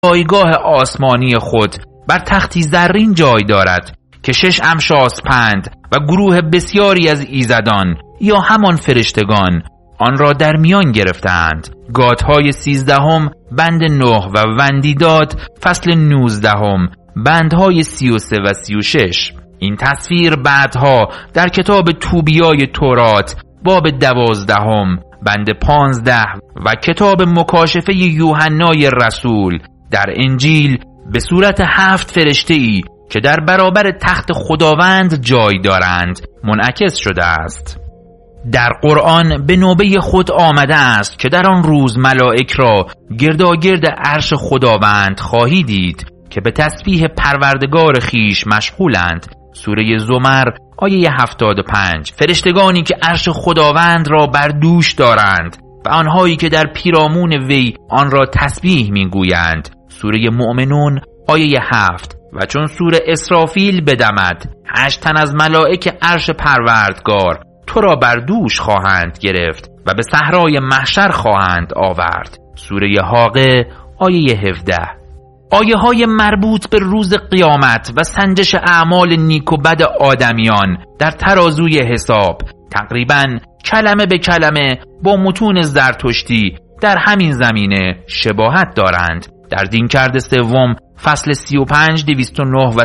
جایگاه آسمانی خود بر تختی زرین جای دارد که 6 امشاسپند و گروه بسیاری از ایزدان یا همان فرشتگان آن را در میان گرفتند. گاتهای 13 بند 9 و وندیداد فصل 19 بندهای 33 و 36. این تصویر بعدها در کتاب توبیای تورات باب 12 بند 15 و کتاب مکاشفه یوحنای رسول در انجیل به صورت 7 فرشته‌ای که در برابر تخت خداوند جای دارند منعکس شده است. در قرآن به نوبه خود آمده است که در آن روز ملائک را گرداگرد عرش خداوند خواهی دید که به تسبیح پروردگار خیش مشغولند. سوره زمر آیه 75. فرشتگانی که عرش خداوند را بر دوش دارند و آنهایی که در پیرامون وی آن را تسبیح میگویند. سوره مؤمنون آیه 7. و چون سوره اسرافیل بدمد 8 تن از ملائک عرش پروردگار تو را بر دوش خواهند گرفت و به صحرای محشر خواهند آورد. سوره حاقه آیه 17. آیه های مربوط به روز قیامت و سنجش اعمال نیک و بد آدمیان در ترازوی حساب تقریباً کلمه به کلمه با متون زرتشتی در همین زمینه شباهت دارند. در دینکرد سوم فصل 35 209 و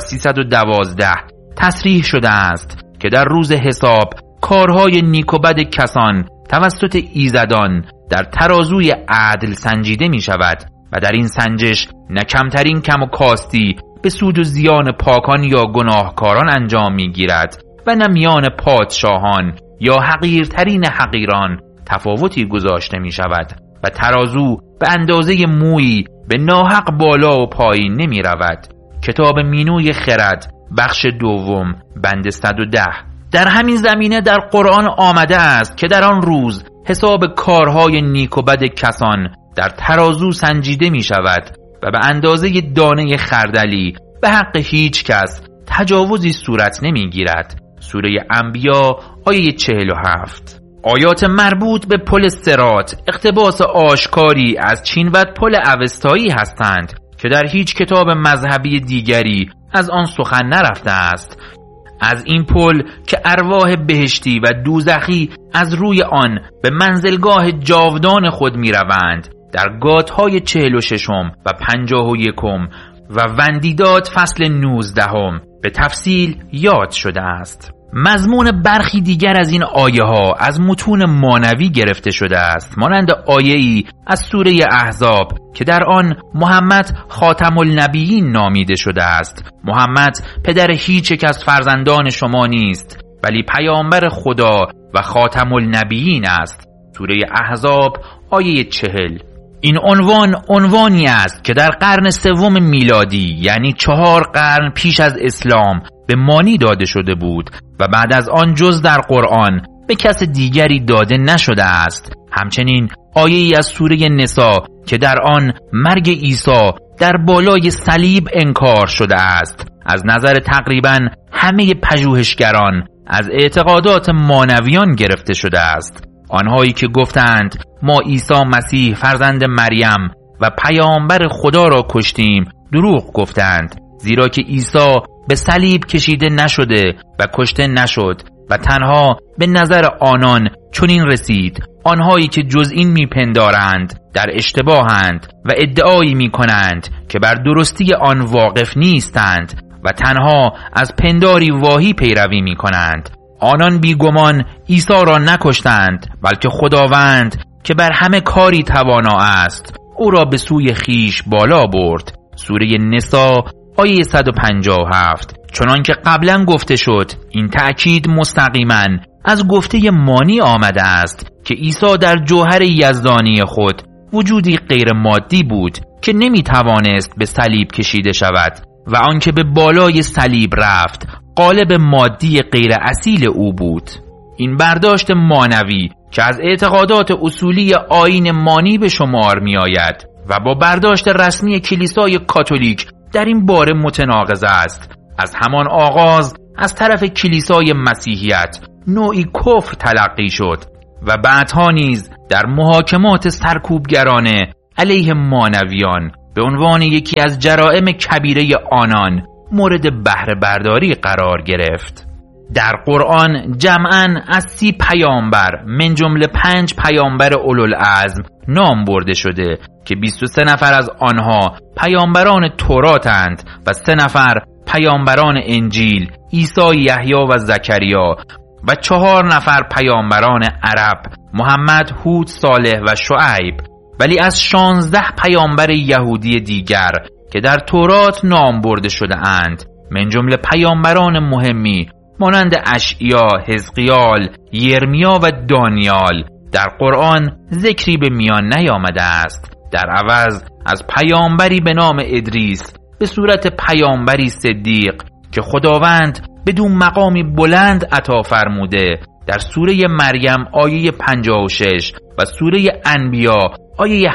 312 تصریح شده است که در روز حساب کارهای نیک و بد کسان توسط ایزدان در ترازوی عدل سنجیده می شود و در این سنجش نه کمترین کم و کاستی به سود و زیان پاکان یا گناهکاران انجام می گیرد و نه میان پادشاهان یا حقیرترین حقیران تفاوتی گذاشته می شود و ترازو به اندازه مویی به ناحق بالا و پایین نمی رود. کتاب مینوی خرد بخش 2 بند 110. در همین زمینه در قرآن آمده است که در آن روز حساب کارهای نیک و بد کسان در ترازو سنجیده می شود و به اندازه دانه خردلی به حق هیچ کس تجاوزی صورت نمی گیرد. سوره انبیا آیه 47. آیات مربوط به پل صراط اقتباس آشکاری از چینوت پل اوستایی هستند که در هیچ کتاب مذهبی دیگری از آن سخن نرفته است. از این پل که ارواح بهشتی و دوزخی از روی آن به منزلگاه جاودان خود می روند در گاتهای 46 و 51 و وندیداد فصل 19 به تفصیل یاد شده است. مضمون برخی دیگر از این آیه ها از متون مانوی گرفته شده است، مانند آیه‌ای از سوره احزاب که در آن محمد خاتم النبیین نامیده شده است. محمد پدر هیچ یک از فرزندان شما نیست ولی پیامبر خدا و خاتم النبیین است. سوره احزاب آیه 40. این عنوانی است که در قرن 3 میلادی یعنی 4 قرن پیش از اسلام به مانی داده شده بود و بعد از آن جز در قرآن به کس دیگری داده نشده است. همچنین آیه‌ای از سوره نساء که در آن مرگ عیسی در بالای صلیب انکار شده است از نظر تقریباً همه پژوهشگران از اعتقادات مانویان گرفته شده است. آنهایی که گفتند ما عیسی مسیح فرزند مریم و پیامبر خدا را کشتیم دروغ گفتند، زیرا که عیسی به صلیب کشیده نشده و کشته نشد و تنها به نظر آنان چنین رسید. آنهایی که جز این میپندارند در اشتباهند و ادعایی میکنند که بر درستی آن واقف نیستند و تنها از پنداری واهی پیروی میکنند. آنان بیگمان عیسی را نکشتند بلکه خداوند که بر همه کاری توانا است او را به سوی خیش بالا برد. سوره نساء آیه 157. چنان که قبلا گفته شد این تأکید مستقیما از گفته مانی آمده است که عیسی در جوهر یزدانی خود وجودی غیر مادی بود که نمی توانست به صلیب کشیده شود و آنکه به بالای صلیب رفت قالب مادی غیر اصیل او بود. این برداشت مانوی که از اعتقادات اصولی آیین مانی به شمار می آید و با برداشت رسمی کلیسای کاتولیک در این باره متناقض است. از همان آغاز از طرف کلیسای مسیحیت نوعی کفر تلقی شد و بعدها نیز در محاکمات سرکوبگرانه علیه مانویان به عنوان یکی از جرائم کبیره آنان مورد بهره برداری قرار گرفت. در قرآن جمعاً از 30 پیامبر من جمله 5 پیامبر اولوالعزم نام برده شده که 23 نفر از آنها پیامبران توراتند و 3 نفر پیامبران انجیل، عیسی، یحیی و زکریا، و 4 نفر پیامبران عرب، محمد، هود، صالح و شعیب. ولی از 16 پیامبر یهودی دیگر که در تورات نام برده شده اند من جمله پیامبران مهمی مانند اشعیا، حزقیال، یرمیا و دانیال در قرآن ذکری به میان نیامده است. در عوض از پیامبری به نام ادریس به صورت پیامبری صدیق که خداوند بدون مقامی بلند عطا فرموده در سوره مریم آیه 56 و سوره انبیا آیه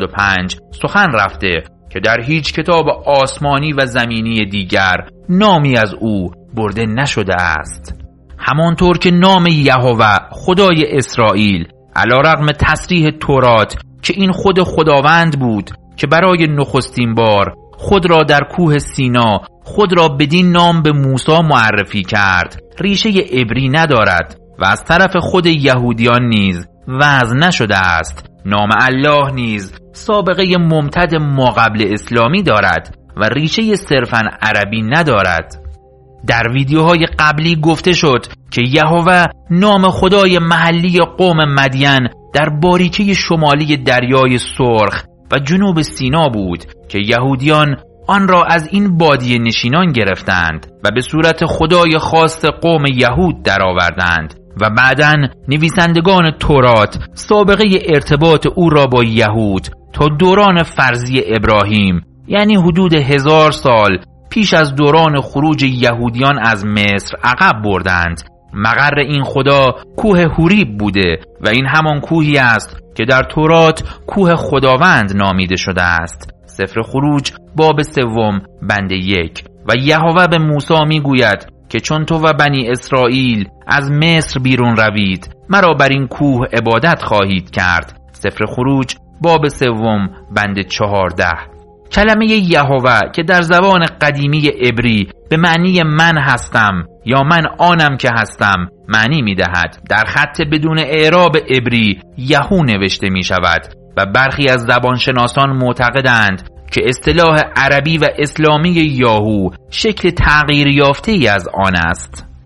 85 سخن رفته که در هیچ کتاب آسمانی و زمینی دیگر نامی از او برده نشده است. همانطور که نام یهوه خدای اسرائیل علیرغم تصریح تورات که این خود خداوند بود که برای نخستین بار خود را در کوه سینا خود را بدین نام به موسی معرفی کرد ریشه عبری ندارد و از طرف خود یهودیان نیز وضع نشده است، نام الله نیز سابقه ممتد ماقبل اسلامی دارد و ریشه صرفاً عربی ندارد. در ویدیوهای قبلی گفته شد که یهوه نام خدای محلی قوم مدین در باریکه شمالی دریای سرخ و جنوب سینا بود که یهودیان آن را از این بادیه نشینان گرفتند و به صورت خدای خاص قوم یهود درآوردند و بعداً نویسندگان تورات سابقه ارتباط او را با یهود تا دوران فرضی ابراهیم، یعنی حدود 1000 سال پیش از دوران خروج یهودیان از مصر عقب بردند. مقر این خدا کوه حوریب بوده و این همان کوهی است که در تورات کوه خداوند نامیده شده است. سفر خروج باب 3 بند 1. و یهوه به موسی میگوید که چون تو و بنی اسرائیل از مصر بیرون روید مرا بر این کوه عبادت خواهید کرد. سفر خروج باب 3 بند 14. کلمه یهوه که در زبان قدیمی عبری به معنی من هستم یا من آنم که هستم معنی می دهد. در خط بدون اعراب عبری یهو نوشته می شود و برخی از زبانشناسان معتقدند که اصطلاح عربی و اسلامی یاهو شکل تغییر یافته ای از آن است.